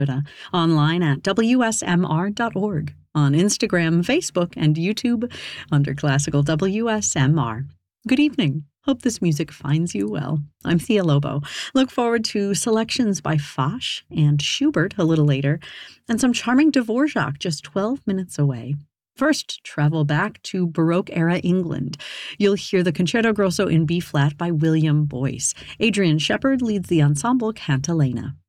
online at wsmr.org, on Instagram, Facebook, and YouTube under Classical WSMR. Good evening. Hope this music finds you well. I'm Thea Lobo. Look forward to selections by Foch and Schubert a little later, and some charming Dvorak just 12 minutes away. First, travel back to Baroque-era England. You'll hear the Concerto Grosso in B-flat by William Boyce. Adrian Shepard leads the ensemble Cantilena.